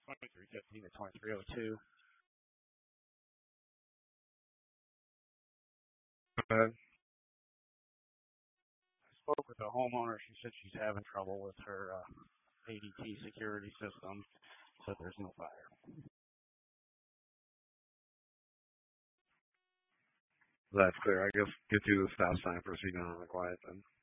2315 to 2302. I spoke with the homeowner. She said she's having trouble with her ADT security system, so there's no fire. That's clear. I guess get through the stop sign, proceed on the quiet then.